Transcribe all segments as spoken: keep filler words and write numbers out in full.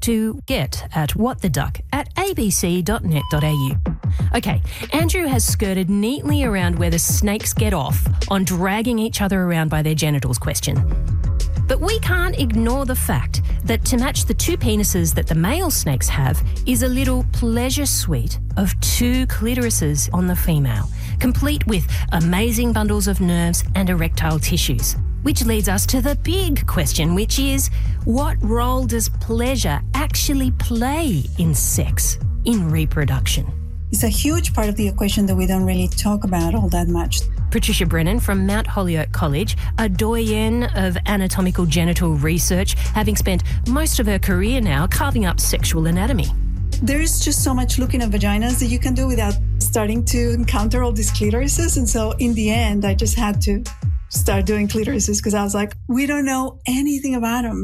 to get at whattheduck at a b c dot net dot a u. Okay, Andrew has skirted neatly around where the snakes get off on dragging each other around by their genitals question. But we can't ignore the fact that to match the two penises that the male snakes have is a little pleasure suite of two clitorises on the female, complete with amazing bundles of nerves and erectile tissues. Which leads us to the big question, which is, what role does pleasure actually play in sex, in reproduction? It's a huge part of the equation that we don't really talk about all that much. Patricia Brennan from Mount Holyoke College, a doyenne of anatomical genital research, having spent most of her career now carving up sexual anatomy. There is just so much looking at vaginas that you can do without starting to encounter all these clitorises. And so in the end, I just had to start doing clitorises because I was like, we don't know anything about them.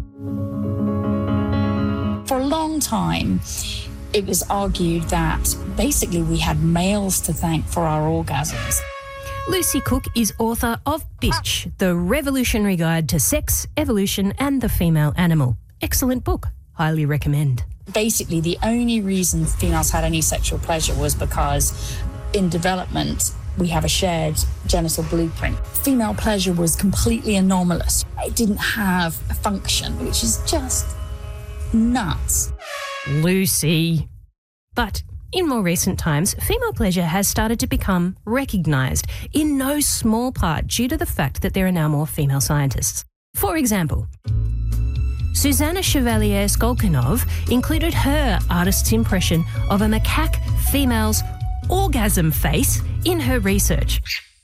For a long time, it was argued that basically we had males to thank for our orgasms. Lucy Cook is author of Bitch, The Revolutionary Guide to Sex, Evolution and the Female Animal. Excellent book. Highly recommend. Basically, the only reason females had any sexual pleasure was because in development, we have a shared genital blueprint. Female pleasure was completely anomalous. It didn't have a function, which is just nuts. Lucy. But in more recent times, female pleasure has started to become recognised, in no small part due to the fact that there are now more female scientists. For example, Susanna Chevalier Skolkinov included her artist's impression of a macaque female's orgasm face in her research.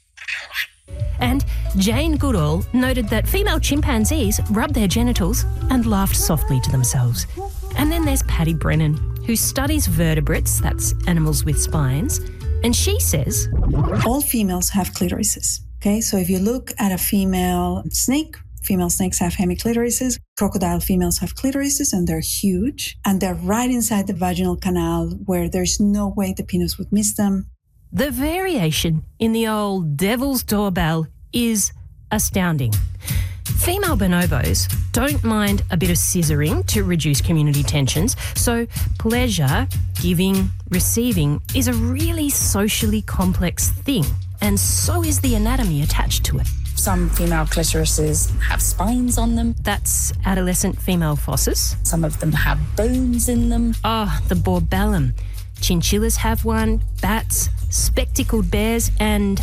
And Jane Goodall noted that female chimpanzees rub their genitals and laughed softly to themselves. And then there's Patty Brennan, who studies vertebrates, that's animals with spines, and she says, all females have clitorises, okay? So if you look at a female snake, female snakes have hemiclitoris. Crocodile females have clitorises, and they're huge, and they're right inside the vaginal canal where there's no way the penis would miss them. The variation in the old devil's doorbell is astounding. Female bonobos don't mind a bit of scissoring to reduce community tensions, so pleasure, giving, receiving is a really socially complex thing, and so is the anatomy attached to it. Some female clitorises have spines on them. That's adolescent female fosses. Some of them have bones in them. Ah, oh, the borbellum. Chinchillas have one, bats, spectacled bears and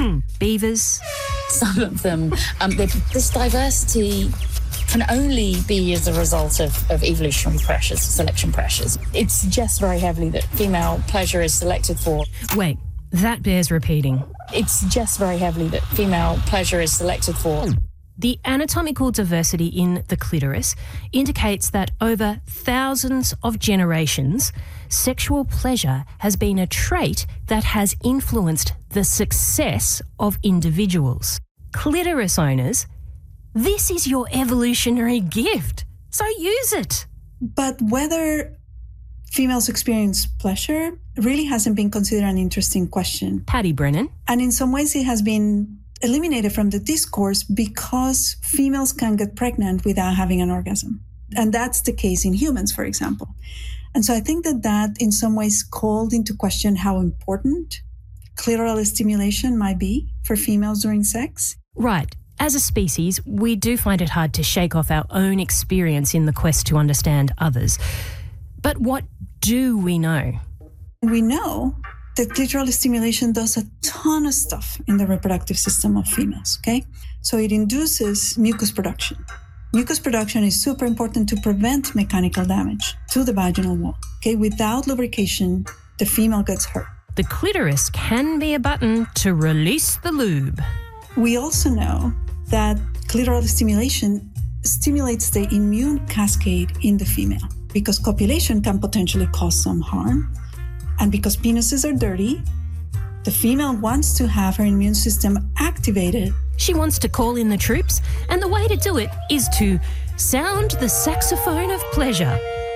beavers. Some of them, um, this diversity can only be as a result of, of evolutionary pressures, selection pressures. It suggests very heavily that female pleasure is selected for. Wait, that bears repeating. It suggests very heavily that female pleasure is selected for. The anatomical diversity in the clitoris indicates that over thousands of generations, sexual pleasure has been a trait that has influenced the success of individuals. Clitoris owners, this is your evolutionary gift, so use it. But whether females experience pleasure really hasn't been considered an interesting question. Patty Brennan. And in some ways it has been eliminated from the discourse because females can get pregnant without having an orgasm. And that's the case in humans, for example. And so I think that that in some ways called into question how important clitoral stimulation might be for females during sex. Right. As a species, we do find it hard to shake off our own experience in the quest to understand others. But what do we know? We know that clitoral stimulation does a ton of stuff in the reproductive system of females, okay? So it induces mucus production. Mucus production is super important to prevent mechanical damage to the vaginal wall, okay? Without lubrication, the female gets hurt. The clitoris can be a button to release the lube. We also know that clitoral stimulation stimulates the immune cascade in the female because copulation can potentially cause some harm. And because penises are dirty, the female wants to have her immune system activated. She wants to call in the troops, and the way to do it is to sound the saxophone of pleasure.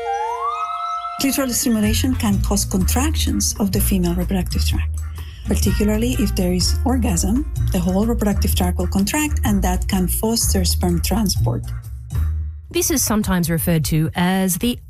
Clitoral stimulation can cause contractions of the female reproductive tract. Particularly if there is orgasm, the whole reproductive tract will contract, and that can foster sperm transport. This is sometimes referred to as the